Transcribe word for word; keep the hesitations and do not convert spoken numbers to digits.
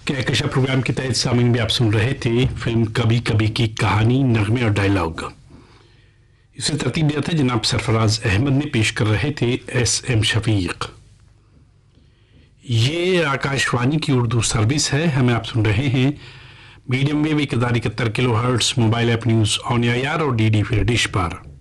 Kahkasha programme के तहत सामीन भी आप सुन रहे थे फिल्म कभी कभी की कहानी, नगमे और डायलॉग। इसे तरतीब दिया था जनाब सरफराज अहमद ने, पेश कर रहे थे एस एम शफीक। ये आकाशवाणी की उर्दू सर्विस है। हमें आप सुन रहे हैं मीडियम वेव एक हजार इकहत्तर kilo hertz, mobile app news on AIR और डी डी फिर डिश पर।